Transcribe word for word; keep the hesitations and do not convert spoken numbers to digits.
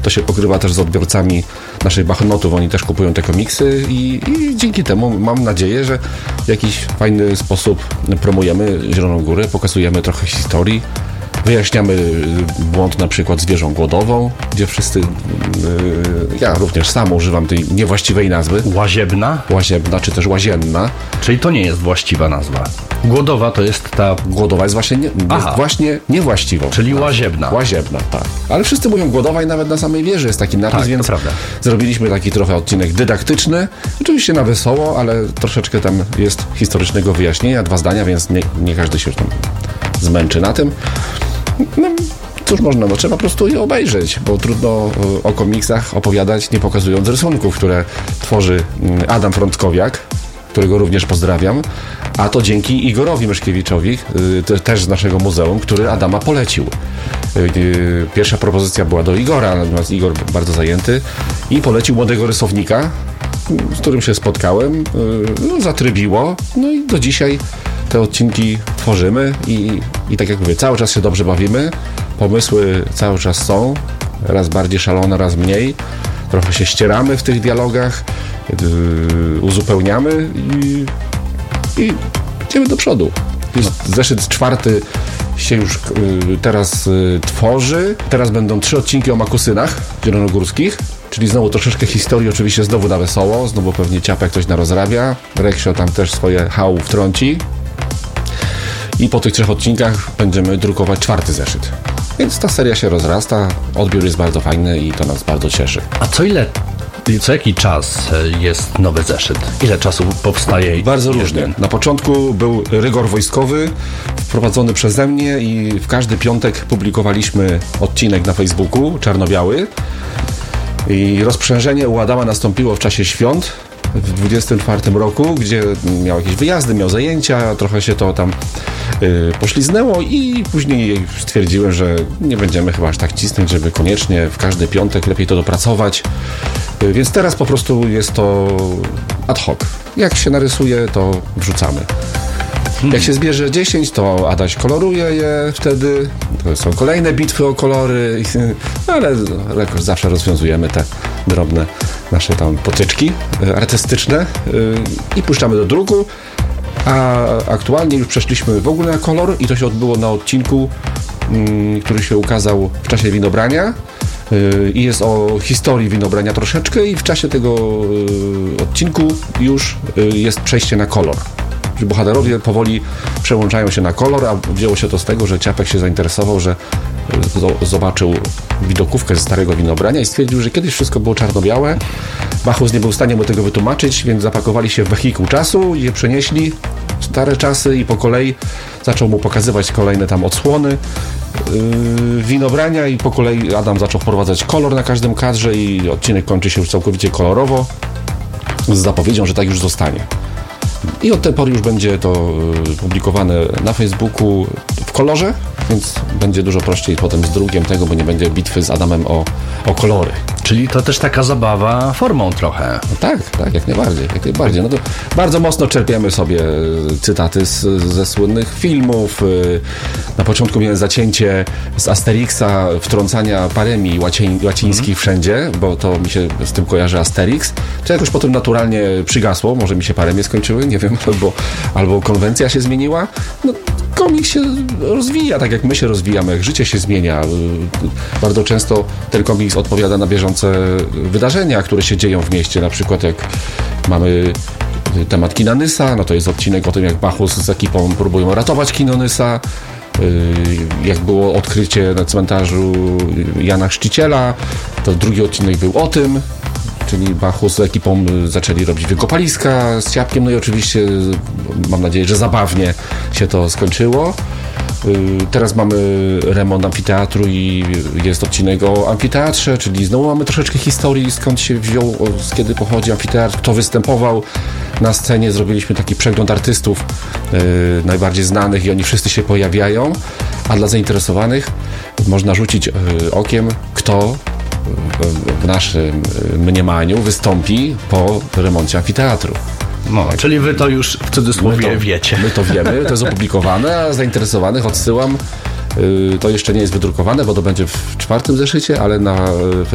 To się pokrywa też z odbiorcami naszych Bahnotów, oni też kupują te komiksy i, i dzięki temu mam nadzieję, że w jakiś fajny sposób promujemy Zieloną Górę, pokazujemy trochę historii, wyjaśniamy błąd na przykład z wieżą głodową, gdzie wszyscy, yy, ja również sam używam tej niewłaściwej nazwy. Łaziebna? Łaziebna, czy też łazienna. Czyli to nie jest właściwa nazwa. Głodowa to jest ta... Głodowa jest właśnie, nie, jest właśnie niewłaściwą. Czyli nazwą. Łaziebna. Łaziebna, tak. Ale wszyscy mówią głodowa i nawet na samej wieży jest taki napis, tak, więc to prawda. Zrobiliśmy taki trochę odcinek dydaktyczny. Oczywiście na wesoło, ale troszeczkę tam jest historycznego wyjaśnienia, dwa zdania, więc nie, nie każdy się tam zmęczy na tym. No, cóż można, no trzeba po prostu je obejrzeć, bo trudno o komiksach opowiadać, nie pokazując rysunków, które tworzy Adam Frąckowiak, którego również pozdrawiam, a to dzięki Igorowi Myszkiewiczowi, też z naszego muzeum, który Adama polecił. Pierwsza propozycja była do Igora, natomiast Igor bardzo zajęty i polecił młodego rysownika, z którym się spotkałem, no, zatrybiło, no i do dzisiaj te odcinki tworzymy i, i tak jak mówię, cały czas się dobrze bawimy, pomysły cały czas są, raz bardziej szalone, raz mniej, trochę się ścieramy w tych dialogach, yy, uzupełniamy i, i idziemy do przodu. Jest zeszyt czwarty się już yy, teraz yy, tworzy, teraz będą trzy odcinki o makusynach zielonogórskich, czyli znowu troszeczkę historii, oczywiście znowu na wesoło, znowu pewnie Ciapek coś narozrabia, Reksio tam też swoje hał wtrąci. I po tych trzech odcinkach będziemy drukować czwarty zeszyt. Więc ta seria się rozrasta, odbiór jest bardzo fajny i to nas bardzo cieszy. A co ile, co jaki czas jest nowy zeszyt? Ile czasu powstaje? Bardzo różnie. Na początku był rygor wojskowy wprowadzony przeze mnie i w każdy piątek publikowaliśmy odcinek na Facebooku, czarno-biały. I rozprzężenie u Adama nastąpiło w czasie świąt w dwudziestym czwartym roku, gdzie miał jakieś wyjazdy, miał zajęcia, trochę się to tam y, pośliznęło i później stwierdziłem, że nie będziemy chyba aż tak cisnąć, żeby koniecznie w każdy piątek lepiej to dopracować. Y, więc teraz po prostu jest to ad hoc. Jak się narysuje, to wrzucamy. Hmm. Jak się zbierze dziesięć, to Adaś koloruje je wtedy. To są kolejne bitwy o kolory, ale jakoś zawsze rozwiązujemy te drobne nasze tam potyczki artystyczne i puszczamy do druku. A aktualnie już przeszliśmy w ogóle na kolor i to się odbyło na odcinku, który się ukazał w czasie winobrania. I jest o historii winobrania troszeczkę i w czasie tego odcinku już jest przejście na kolor. Bohaterowie powoli przełączają się na kolor, a wzięło się to z tego, że Ciapek się zainteresował, że zobaczył widokówkę ze starego winobrania i stwierdził, że kiedyś wszystko było czarno-białe. Bachus nie był w stanie mu tego wytłumaczyć, więc zapakowali się w wehikuł czasu i je przenieśli w stare czasy i po kolei zaczął mu pokazywać kolejne tam odsłony yy, winobrania i po kolei Adam zaczął wprowadzać kolor na każdym kadrze i odcinek kończy się już całkowicie kolorowo z zapowiedzią, że tak już zostanie. I od tej pory już będzie to publikowane na Facebooku w kolorze, więc będzie dużo prościej potem z drukiem tego, bo nie będzie bitwy z Adamem o, o kolory. Czyli to też taka zabawa formą trochę. No tak, tak, jak najbardziej, jak najbardziej. No to bardzo mocno czerpiemy sobie cytaty z, ze słynnych filmów. Na początku miałem zacięcie z Asterixa, wtrącania paremii łaciń, łacińskich mm. wszędzie, bo to mi się z tym kojarzy Asterix. To jakoś potem naturalnie przygasło, może mi się paremie skończyły, nie wiem, albo, albo konwencja się zmieniła. No, komiks się rozwija, tak jak my się rozwijamy, jak życie się zmienia. Bardzo często ten komiks odpowiada na bieżące wydarzenia, które się dzieją w mieście. Na przykład jak mamy temat Kinanysa, no to jest odcinek o tym, jak Bachus z ekipą próbują ratować Kinanysa. Jak było odkrycie na cmentarzu Jana Chrzciciela, to drugi odcinek był o tym. Czyli Bachus z ekipą zaczęli robić wykopaliska z Ciapkiem, no i oczywiście mam nadzieję, że zabawnie się to skończyło. Teraz mamy remont amfiteatru i jest odcinek o amfiteatrze, czyli znowu mamy troszeczkę historii, skąd się wziął, z kiedy pochodzi amfiteatr, kto występował na scenie. Zrobiliśmy taki przegląd artystów yy, najbardziej znanych i oni wszyscy się pojawiają, a dla zainteresowanych można rzucić yy, okiem, kto w naszym mniemaniu wystąpi po remoncie amfiteatru. No, tak. Czyli wy to już w cudzysłowie my to, wiecie. My to wiemy, to jest opublikowane, a zainteresowanych odsyłam. To jeszcze nie jest wydrukowane, bo to będzie w czwartym zeszycie, ale na